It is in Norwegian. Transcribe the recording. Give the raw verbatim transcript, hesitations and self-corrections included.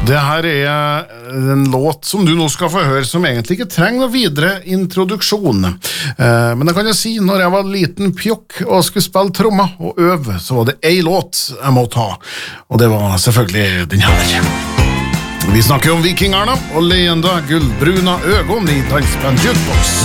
Det her er en låt som du nå skal få høre, som egentlig ikke trenger noe videre introduksjon. Eh, men jeg kan jo si, når jeg var liten pjokk og skulle spille trommer og øve, så var det en låt jeg må ta, og det var selvfølgelig den her. Vi snakker om vikingerne og legenda Gullbruna Ögon i Dansband Jukebox.